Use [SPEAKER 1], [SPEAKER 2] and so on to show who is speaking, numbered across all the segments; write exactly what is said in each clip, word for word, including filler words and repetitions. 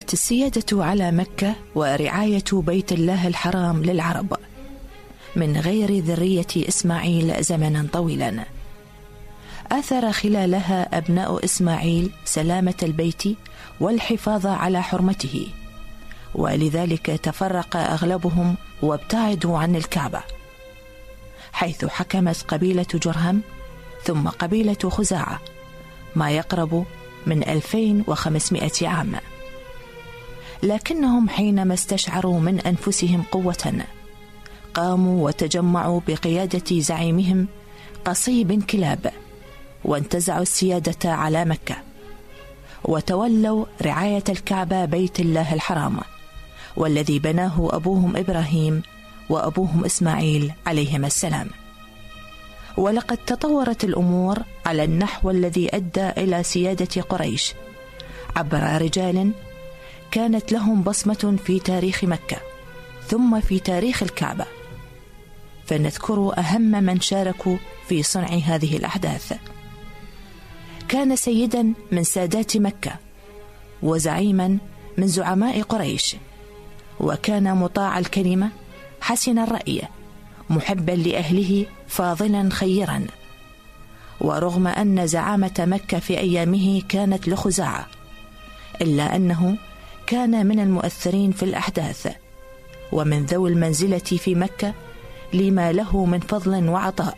[SPEAKER 1] كانت السيادة على مكة ورعاية بيت الله الحرام للعرب من غير ذرية إسماعيل زمنا طويلا. آثر خلالها أبناء إسماعيل سلامة البيت والحفاظ على حرمته، ولذلك تفرق أغلبهم وابتعدوا عن الكعبة، حيث حكمت قبيلة جرهم ثم قبيلة خزاعة ما يقرب من ألفين وخمسمائة عام. لكنهم حينما استشعروا من أنفسهم قوة قاموا وتجمعوا بقيادة زعيمهم قصي بن كلاب، وانتزعوا السيادة على مكة، وتولوا رعاية الكعبة بيت الله الحرام، والذي بناه أبوهم إبراهيم وأبوهم إسماعيل عليهما السلام. ولقد تطورت الأمور على النحو الذي أدى إلى سيادة قريش عبر رجال كانت لهم بصمة في تاريخ مكة ثم في تاريخ الكعبة، فنذكر أهم من شاركوا في صنع هذه الأحداث. كان سيدا من سادات مكة وزعيما من زعماء قريش، وكان مطاع الكلمة حسن الرأي محبا لأهله فاضلا خيرا. ورغم أن زعامة مكة في أيامه كانت لخزاعة، إلا أنه كان من المؤثرين في الأحداث ومن ذوي المنزلة في مكة لما له من فضل وعطاء.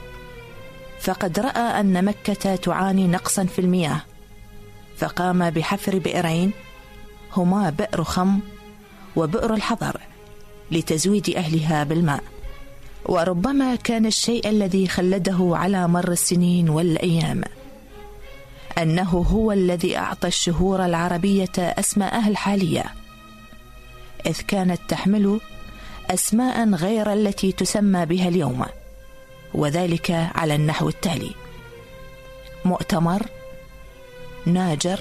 [SPEAKER 1] فقد رأى أن مكة تعاني نقصا في المياه، فقام بحفر بئرين هما بئر خم وبئر الحضر لتزويد أهلها بالماء. وربما كان الشيء الذي خلده على مر السنين والأيام أنه هو الذي أعطى الشهور العربية أسماءها الحالية، إذ كانت تحمل أسماء غير التي تسمى بها اليوم، وذلك على النحو التالي: مؤتمر، ناجر،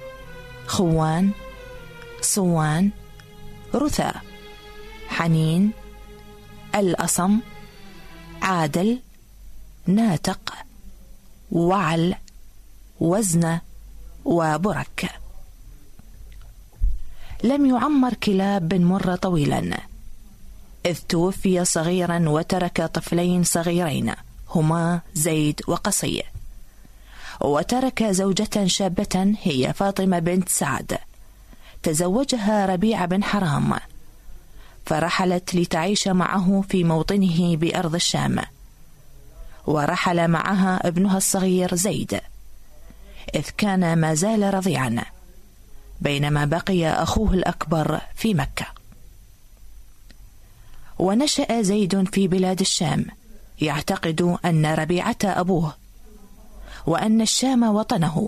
[SPEAKER 1] خوان، صوان، رثا، حنين، الأصم، عادل، ناتق، وعل، وزن، وبرك. لم يعمر كلاب بن مرة طويلا، إذ توفي صغيرا وترك طفلين صغيرين هما زيد وقصي، وترك زوجة شابة هي فاطمة بنت سعد تزوجها ربيع بن حرام، فرحلت لتعيش معه في موطنه بأرض الشام. ورحل معها ابنها الصغير زيد، إذ كان ما زال رضيعا، بينما بقي أخوه الأكبر في مكة. ونشأ زيد في بلاد الشام يعتقد أن ربيعة أبوه وأن الشام وطنه،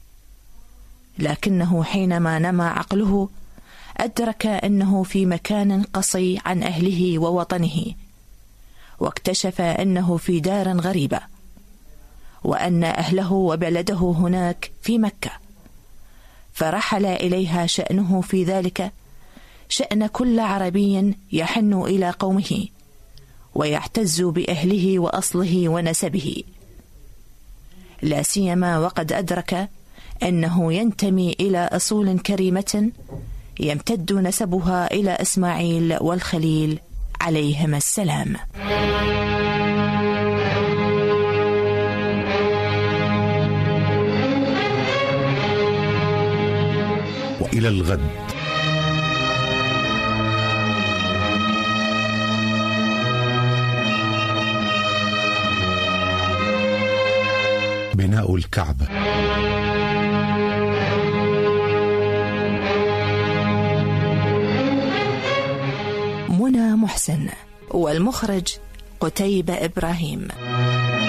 [SPEAKER 1] لكنه حينما نمى عقله أدرك أنه في مكان قصي عن أهله ووطنه، واكتشف أنه في دار غريبة، وأن أهله وبلده هناك في مكة، فرحل إليها شأنه في ذلك شأن كل عربي يحن إلى قومه ويعتز بأهله وأصله ونسبه، لا سيما وقد أدرك أنه ينتمي إلى أصول كريمة يمتد نسبها إلى إسماعيل والخليل عليهما السلام.
[SPEAKER 2] وإلى الغد. بناء الكعبة.
[SPEAKER 1] منى محسن، والمخرج قتيبة إبراهيم.